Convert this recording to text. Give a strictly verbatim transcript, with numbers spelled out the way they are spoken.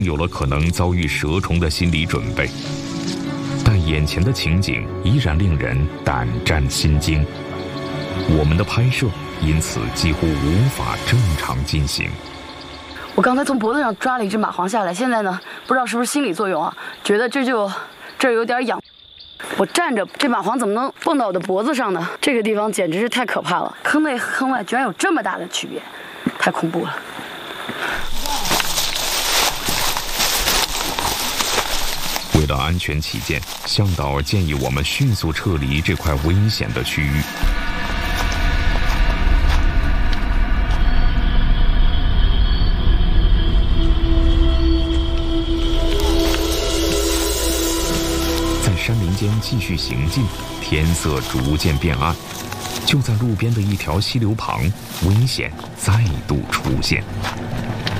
有了可能遭遇蛇虫的心理准备，但眼前的情景依然令人胆战心惊。我们的拍摄因此几乎无法正常进行。 我刚才从脖子上抓了一只蚂蟥下来，现在呢，不知道是不是心理作用啊，觉得这就这儿有点痒。我站着，这蚂蟥怎么能蹦到我的脖子上呢？这个地方简直是太可怕了，坑内和坑外居然有这么大的区别，太恐怖了。 为了安全起见，向导建议我们迅速撤离这块危险的区域。在山林间继续行进，天色逐渐变暗。就在路边的一条溪流旁，危险再度出现。